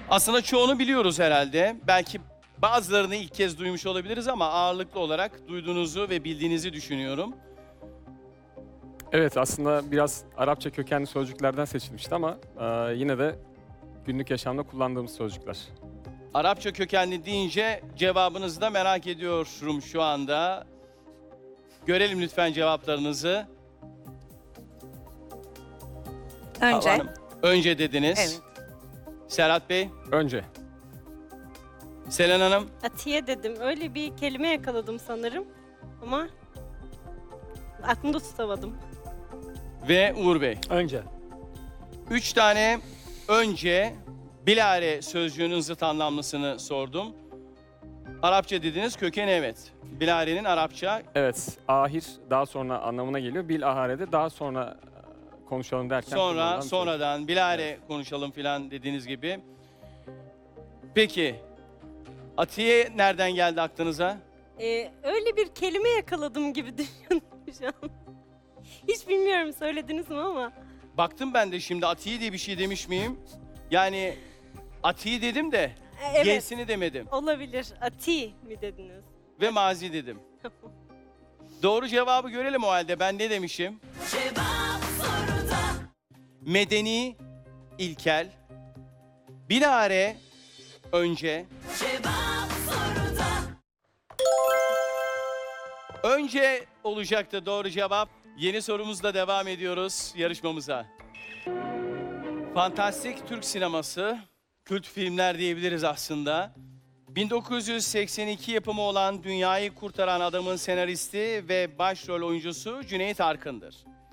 Aslında çoğunu biliyoruz herhalde. Belki bazılarını ilk kez duymuş olabiliriz ama ağırlıklı olarak duyduğunuzu ve bildiğinizi düşünüyorum. Evet, aslında biraz Arapça kökenli sözcüklerden seçilmişti ama yine de günlük yaşamda kullandığımız sözcükler. Arapça kökenli deyince cevabınızı da merak ediyorum şu anda. Görelim lütfen cevaplarınızı. Önce. Hanım, önce dediniz. Evet. Serhat Bey, Önce. Selen Hanım, Atiye dedim. Öyle bir kelime yakaladım sanırım. Ama aklımda tutamadım. ve Uğur Bey. Önce. 3 tane önce bilare sözcüğünün zıt anlamlısını sordum. Arapça dediniz, kökeni evet. Bilarenin Arapça, Evet, ahir daha sonra anlamına geliyor. Bilahare daha sonra konuşalım derken kullanılan bir sözcük. sonradan bilare konuşalım filan dediğiniz gibi. Peki, Atiye nereden geldi aklınıza? Öyle bir kelime yakaladım gibi düşündüm şu an. Hiç bilmiyorum söylediniz mi ama. Baktım ben de şimdi Atiye diye bir şey demiş miyim? Yani Atiye dedim de Evet. G'sini demedim Olabilir. Ati mi dediniz? ve mazi dedim. Doğru cevabı görelim o halde. Ben ne demişim? Medeni, ilkel, bilare, önce. Önce olacaktı doğru cevap. Yeni sorumuzla devam ediyoruz yarışmamıza. Fantastik Türk sineması, kült filmler diyebiliriz aslında. 1982 yapımı olan Dünyayı Kurtaran Adamın senaristi ve başrol oyuncusu Cüneyt Arkın'dır.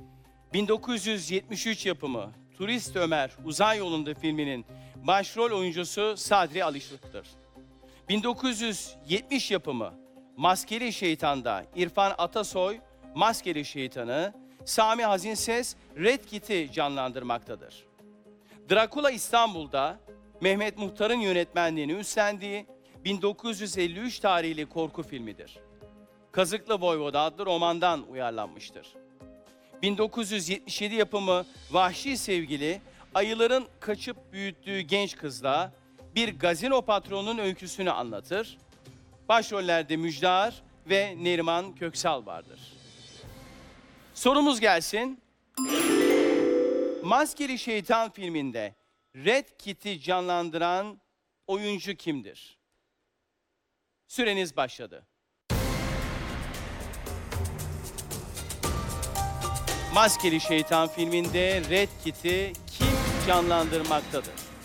1973 yapımı Turist Ömer Uzay Yolunda filminin başrol oyuncusu Sadri Alışık'tır. 1970 yapımı Maskeli Şeytan'da İrfan Atasoy, Maskeli Şeytan'ı, Sami Hazinses Red Kit'i canlandırmaktadır. Drakula İstanbul'da Mehmet Muhtar'ın yönetmenliğini üstlendiği 1953 tarihli korku filmidir. Kazıklı Voyvoda adlı romandan uyarlanmıştır. 1977 yapımı Vahşi Sevgili, ayıların kaçıp büyüttüğü genç kızla bir gazino patronunun öyküsünü anlatır. Başrollerde Müjdar ve Neriman Köksal vardır. Sorumuz gelsin. Maskeli Şeytan filminde Red Kit'i canlandıran oyuncu kimdir? Süreniz başladı. Maskeli Şeytan filminde Red Kit'i kim canlandırmaktadır?